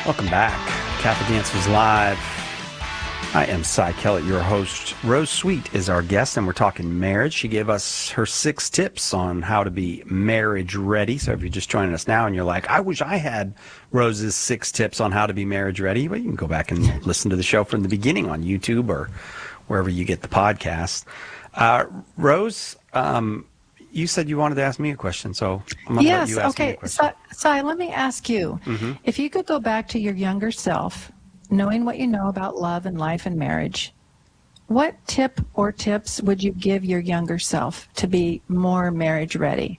Welcome back. Catholic Answers Live. I am Cy Kellett, your host. Rose Sweet is our guest, and we're talking marriage. She gave us her 6 tips on how to be marriage ready. So if you're just joining us now and you're like, I wish I had Rose's 6 tips on how to be marriage ready, well, you can go back and listen to the show from the beginning on YouTube or wherever you get the podcast. Rose, you said you wanted to ask me a question, so I'm going to let you ask me a question. Cy, let me ask you, if you could go back to your younger self, knowing what you know about love and life and marriage, what tip or tips would you give your younger self to be more marriage ready?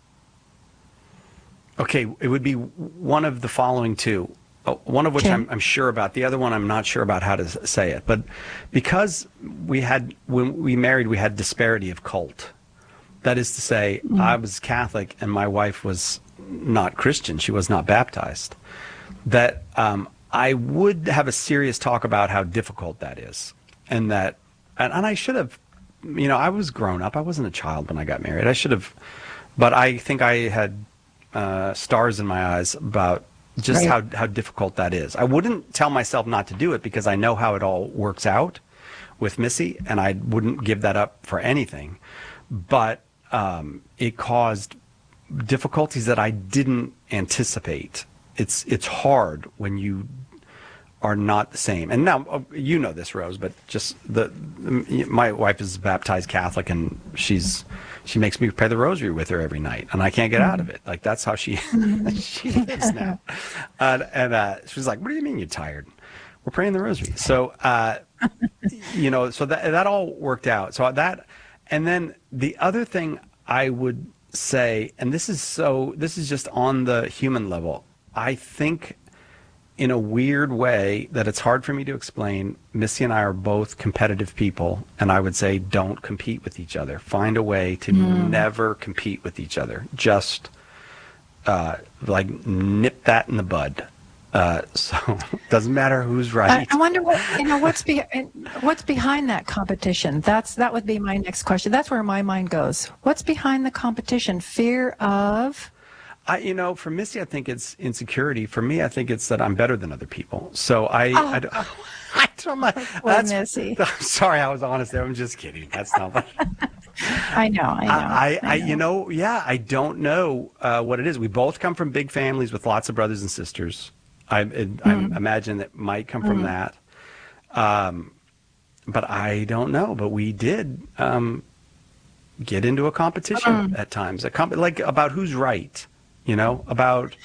Okay, it would be one of the following 2. One of which I'm sure about. The other one I'm not sure about how to say it. But because when we married, we had disparity of cult. That is to say, I was Catholic and my wife was not Christian. She was not baptized. That I would have a serious talk about how difficult that is. And I should have, I was grown up. I wasn't a child when I got married. I should have, but I think I had stars in my eyes about just how difficult that is. I wouldn't tell myself not to do it because I know how it all works out with Missy, and I wouldn't give that up for anything. But it caused difficulties that I didn't anticipate. It's hard when you are not the same. And now you know this, Rose, but just my wife is a baptized Catholic, and she makes me pray the rosary with her every night, and I can't get out of it. Like, that's how she lives now. And she's like, "What do you mean you're tired? We're praying the rosary." So so that all worked out. So that. And then the other thing I would say, and this is just on the human level, I think in a weird way that it's hard for me to explain, Missy and I are both competitive people, and I would say don't compete with each other. Find a way to never compete with each other. Just nip that in the bud. So it doesn't matter who's right. I wonder what's behind that competition. That would be my next question. That's where my mind goes. What's behind the competition? Fear of? For Missy, I think it's insecurity. For me, I think it's that I'm better than other people. So I don't know. Missy. I'm sorry, I was honest there. I'm just kidding. That's not what. I know. I don't know what it is. We both come from big families with lots of brothers and sisters. I imagine that might come from that. But I don't know. But we did get into a competition at times, about who's right, about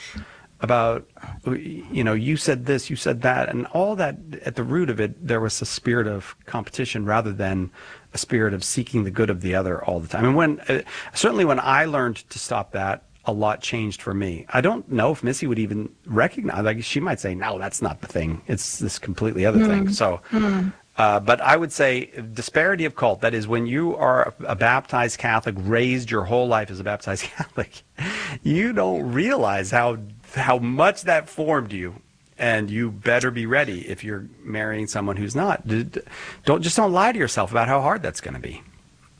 you said this, you said that, and all that. At the root of it, there was a spirit of competition rather than a spirit of seeking the good of the other all the time. And certainly when I learned to stop that, a lot changed for me. I don't know if Missy would even recognize, like, she might say, no, that's not the thing. It's this completely other thing. So, but I would say disparity of cult, that is when you are a baptized Catholic, raised your whole life as a baptized Catholic, you don't realize how much that formed you. And you better be ready if you're marrying someone who's not. Don't lie to yourself about how hard that's going to be.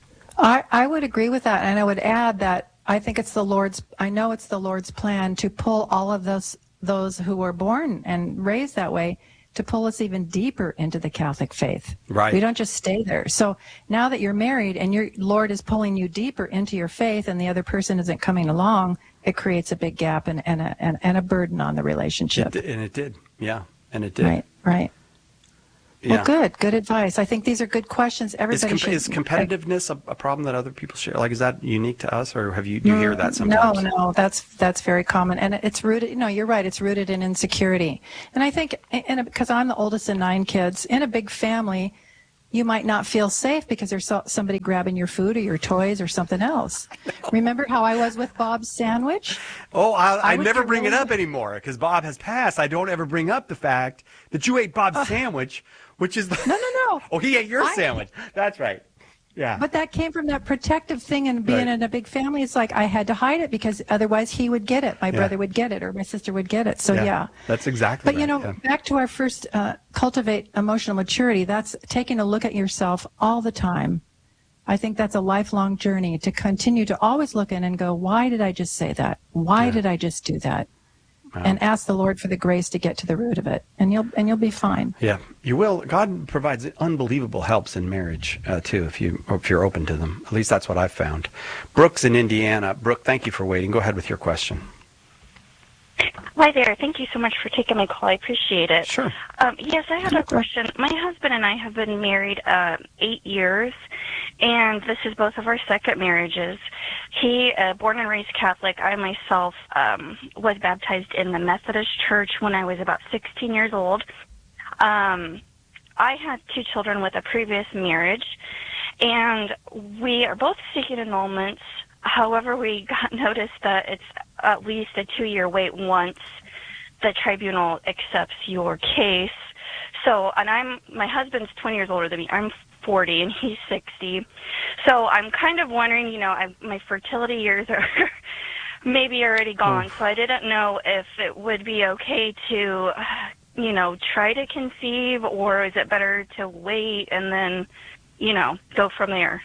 I would agree with that. And I would add that I think I know it's the Lord's plan to pull all of those who were born and raised that way, to pull us even deeper into the Catholic faith. Right. We don't just stay there. So now that you're married and your Lord is pulling you deeper into your faith and the other person isn't coming along, it creates a big gap and a burden on the relationship. It did. Yeah. And it did. Right. Yeah. Well, good advice. I think these are good questions. Everybody should. Is competitiveness a problem that other people share? Like, is that unique to us, or do you hear that sometimes? No, that's very common, and it's rooted. No, you're right. It's rooted in insecurity, and I think, because I'm the oldest of 9 kids in a big family, you might not feel safe because there's somebody grabbing your food or your toys or something else. Remember how I was with Bob's sandwich? Oh, I never bring it up anymore because Bob has passed. I don't ever bring up the fact that you ate Bob's sandwich, which is No. Oh, he ate your sandwich. That's right. Yeah. But that came from that protective thing and being in a big family. It's like I had to hide it because otherwise he would get it. My brother would get it or my sister would get it. So, yeah. That's exactly right. But, back to our first cultivate emotional maturity, that's taking a look at yourself all the time. I think that's a lifelong journey to continue to always look in and go, why did I just say that? Why did I just do that? and ask the Lord for the grace to get to the root of it, and you'll be fine. Yeah, you will. God provides unbelievable helps in marriage too, if you're open to them. At least that's what I've found. Brooke's in Indiana. Brooke, thank you for waiting. Go ahead with your question. Hi there. Thank you so much for taking my call. I appreciate it. Sure. Yes, I have a question. My husband and I have been married 8 years, and this is both of our second marriages. He, born and raised Catholic. I myself was baptized in the Methodist Church when I was about 16 years old. I had 2 children with a previous marriage, and we are both seeking annulments. However, we got notice that it's at least a 2-year wait once the tribunal accepts your case. So, and my husband's 20 years older than me. I'm 40 and he's 60. So I'm kind of wondering, my fertility years are maybe already gone. So I didn't know if it would be okay to, try to conceive, or is it better to wait and then, go from there?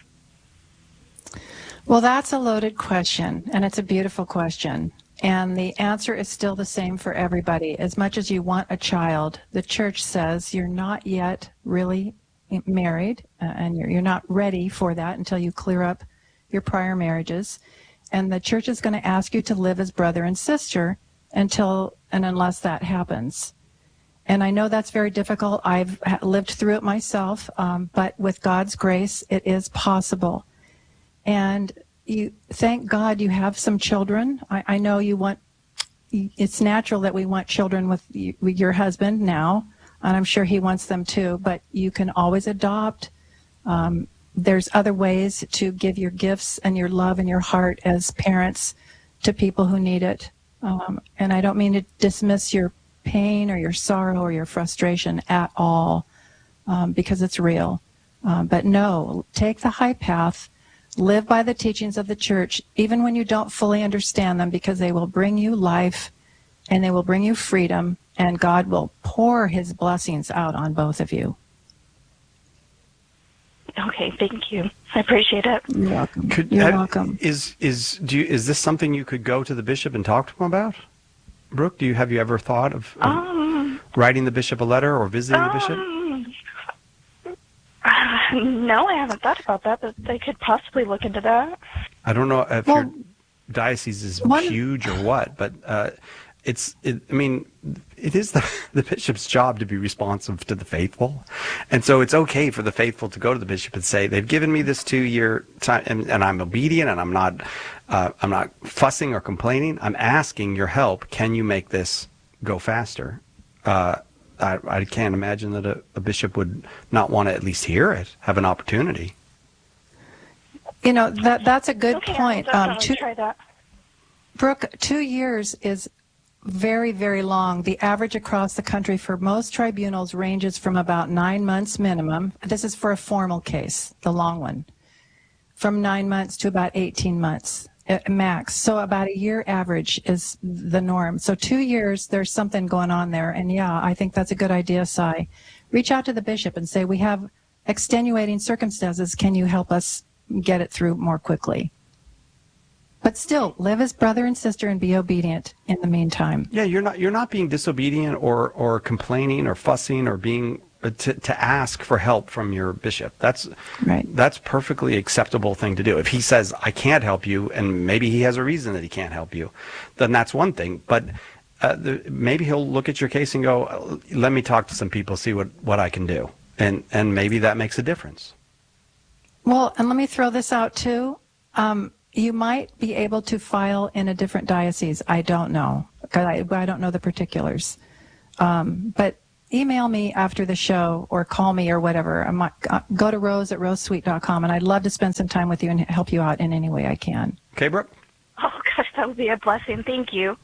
Well, that's a loaded question, and it's a beautiful question. And the answer is still the same for everybody. As much as you want a child, the church says you're not yet really married, and you're not ready for that until you clear up your prior marriages. And the church is going to ask you to live as brother and sister until and unless that happens. And I know that's very difficult. I've lived through it myself, but with God's grace, it is possible. And thank God you have some children. I know it's natural that we want children with your husband now, and I'm sure he wants them too, but you can always adopt. There's other ways to give your gifts and your love and your heart as parents to people who need it. And I don't mean to dismiss your pain or your sorrow or your frustration at all, because it's real. But no, take the high path. Live by the teachings of the church, even when you don't fully understand them, because they will bring you life and they will bring you freedom, and God will pour his blessings out on both of you. Okay, thank you. I appreciate it. You're welcome. You're welcome. Is this something you could go to the bishop and talk to him about? Brooke, have you ever thought of writing the bishop a letter or visiting the bishop? No, I haven't thought about that, but they could possibly look into that. I don't know if your diocese is huge or what, but it is the bishop's job to be responsive to the faithful. And so it's okay for the faithful to go to the bishop and say, they've given me this 2-year time, and I'm obedient, and I'm not fussing or complaining. I'm asking your help. Can you make this go faster? I can't imagine that a bishop would not want to at least hear it, have an opportunity. That's a good point. Try that. Brooke, 2 years is very, very long. The average across the country for most tribunals ranges from about 9 months minimum. This is for a formal case, the long one, from 9 months to about 18 months. Max. So about a year average is the norm. So 2 years, there's something going on there. And yeah, I think that's a good idea, Cy. Reach out to the bishop and say, we have extenuating circumstances. Can you help us get it through more quickly? But still, live as brother and sister and be obedient in the meantime. Yeah, you're not being disobedient or complaining or fussing or being to ask for help from your bishop. That's right. That's perfectly acceptable thing to do. If he says, I can't help you, and maybe he has a reason that he can't help you, then that's one thing. But maybe he'll look at your case and go, let me talk to some people, see what I can do. And maybe that makes a difference. Well, and let me throw this out too. You might be able to file in a different diocese. I don't know, because I don't know the particulars. But email me after the show or call me or whatever. Go to rose@rosesweet.com, and I'd love to spend some time with you and help you out in any way I can. Okay, Brooke? Oh, gosh, that would be a blessing. Thank you.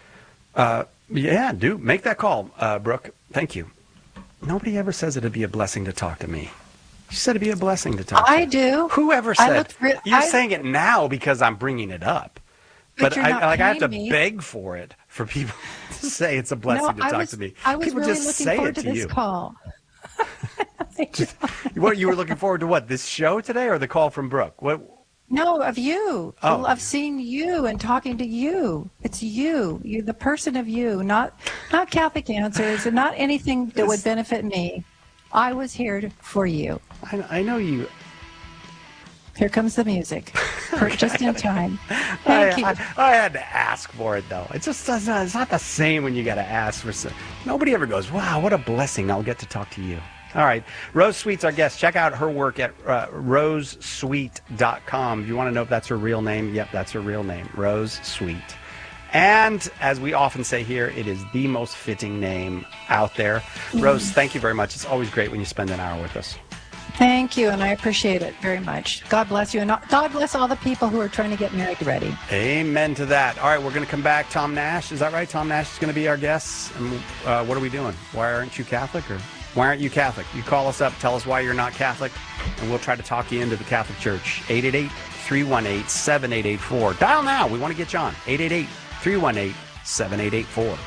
Yeah, do. Make that call, Brooke. Thank you. Nobody ever says it'd be a blessing to talk to me. You said it'd be a blessing to talk to me. I do. Whoever said? You're saying it now because I'm bringing it up. But I have to beg for it for people to say it's a blessing to talk to me. I was people really just looking say forward it to this you. call. What you were looking forward to? What, this show today or the call from Brooke? What? No, of you. Oh. Of seeing you and talking to you. It's you. You, the person of you, not Catholic answers and not anything that would benefit me. I was here for you. I know you. Here comes the music. Just in time. Thank you. I had to ask for it, though. It's not the same when you got to ask for some. Nobody ever goes, wow, what a blessing. I'll get to talk to you. All right. Rose Sweet's our guest. Check out her work at rosesweet.com. If you want to know if that's her real name, yep, that's her real name, Rose Sweet. And as we often say here, it is the most fitting name out there. Rose, thank you very much. It's always great when you spend an hour with us. Thank you, and I appreciate it very much. God bless you, and God bless all the people who are trying to get married ready. Amen to that. All right, we're going to come back. Tom Nash, is that right? Tom Nash is going to be our guest. And what are we doing? Why aren't you Catholic? Or why aren't you Catholic? You call us up, tell us why you're not Catholic, and we'll try to talk you into the Catholic Church. 888-318-7884. Dial now. We want to get you on. 888-318-7884.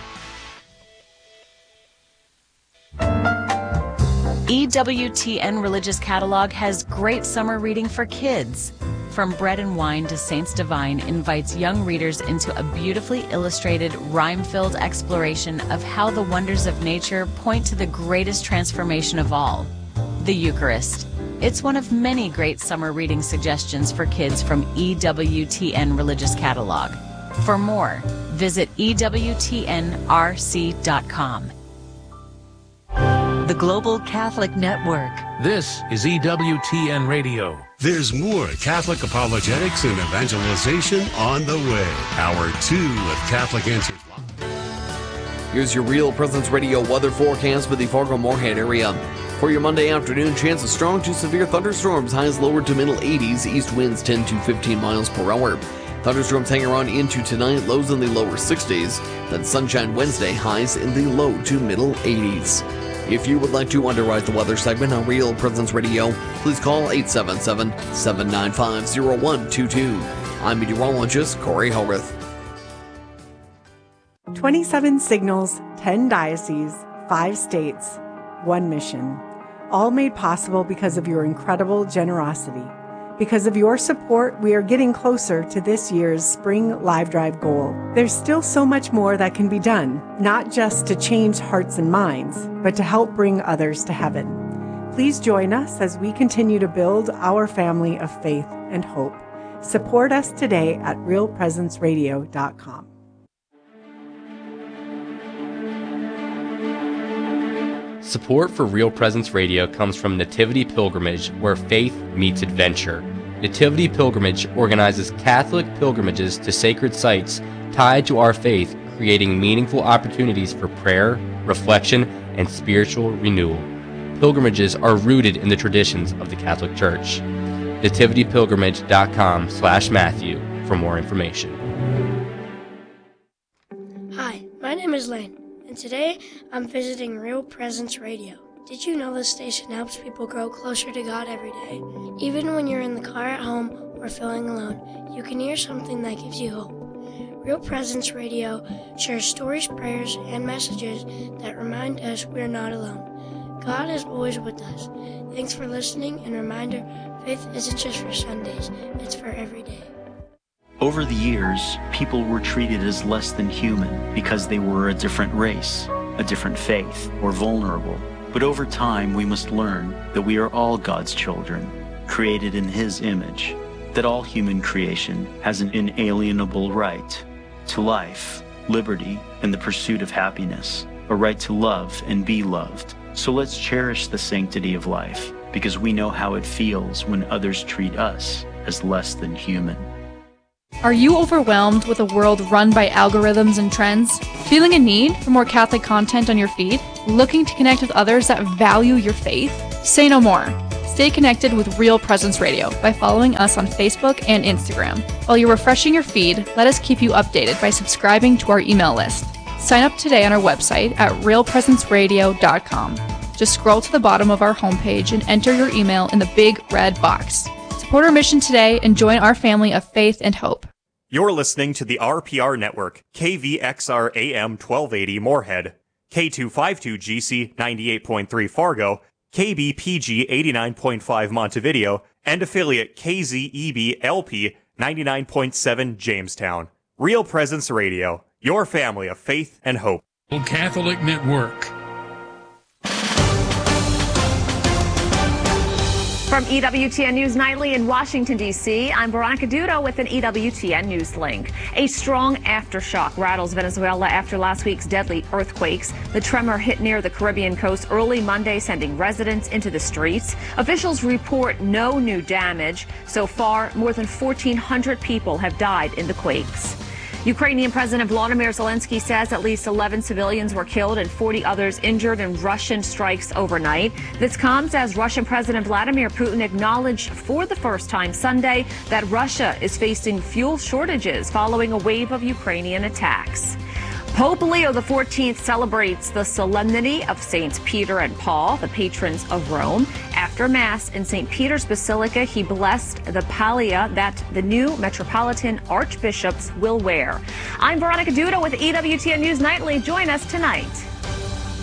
EWTN Religious Catalog has great summer reading for kids. From Bread and Wine to Saints Divine invites young readers into a beautifully illustrated, rhyme-filled exploration of how the wonders of nature point to the greatest transformation of all, the Eucharist. It's one of many great summer reading suggestions for kids from EWTN Religious Catalog. For more, visit EWTNRC.com. The Global Catholic Network. This is EWTN Radio. There's more Catholic apologetics and evangelization on the way. Hour 2 of Catholic Answers Live. Here's your Real Presence Radio weather forecast for the Fargo-Moorhead area. For your Monday afternoon, chance of strong to severe thunderstorms, highs lower to middle 80s, east winds 10 to 15 miles per hour. Thunderstorms hang around into tonight, lows in the lower 60s. Then sunshine Wednesday, highs in the low to middle 80s. If you would like to underwrite the weather segment on Real Presence Radio, please call 877-795-0122. I'm meteorologist Corey Hellrith. 27 signals, 10 dioceses, 5 states, 1 mission. All made possible because of your incredible generosity. Because of your support, we are getting closer to this year's Spring Live Drive goal. There's still so much more that can be done, not just to change hearts and minds, but to help bring others to heaven. Please join us as we continue to build our family of faith and hope. Support us today at realpresenceradio.com. Support for Real Presence Radio comes from Nativity Pilgrimage, where faith meets adventure. Nativity Pilgrimage organizes Catholic pilgrimages to sacred sites tied to our faith, creating meaningful opportunities for prayer, reflection, and spiritual renewal. Pilgrimages are rooted in the traditions of the Catholic Church. nativitypilgrimage.com/Matthew for more information. Hi, my name is Lane, and today I'm visiting Real Presence Radio. Did you know this station helps people grow closer to God every day? Even when you're in the car at home or feeling alone, you can hear something that gives you hope. Real Presence Radio shares stories, prayers, and messages that remind us we're not alone. God is always with us. Thanks for listening, and reminder, faith isn't just for Sundays, it's for every day. Over the years, people were treated as less than human because they were a different race, a different faith, or vulnerable. But over time, we must learn that we are all God's children, created in His image, that all human creation has an inalienable right to life, liberty, and the pursuit of happiness, a right to love and be loved. So let's cherish the sanctity of life, because we know how it feels when others treat us as less than human. Are you overwhelmed with a world run by algorithms and trends? Feeling a need for more Catholic content on your feed? Looking to connect with others that value your faith? Say no more. Stay connected with Real Presence Radio by following us on Facebook and Instagram. While you're refreshing your feed, let us keep you updated by subscribing to our email list. Sign up today on our website at realpresenceradio.com. Just scroll to the bottom of our homepage and enter your email in the big red box. Support our mission today and join our family of faith and hope. You're listening to the RPR Network, KVXR AM 1280 Moorhead, K252GC 98.3 Fargo, KBPG 89.5 Montevideo, and affiliate KZEB LP 99.7 Jamestown. Real Presence Radio, your family of faith and hope. Catholic Network. From EWTN News Nightly in Washington, D.C., I'm Veronica Dudo with an EWTN News link. A strong aftershock rattles Venezuela after last week's deadly earthquakes. The tremor hit near the Caribbean coast early Monday, sending residents into the streets. Officials report no new damage. So far, more than 1,400 people have died in the quakes. Ukrainian President Volodymyr Zelensky says at least 11 civilians were killed and 40 others injured in Russian strikes overnight. This comes as Russian President Vladimir Putin acknowledged for the first time Sunday that Russia is facing fuel shortages following a wave of Ukrainian attacks. Pope Leo XIV celebrates the solemnity of Saints Peter and Paul, the patrons of Rome. After Mass in St. Peter's Basilica, he blessed the pallia that the new metropolitan archbishops will wear. I'm Veronica Dudo with EWTN News Nightly. Join us tonight.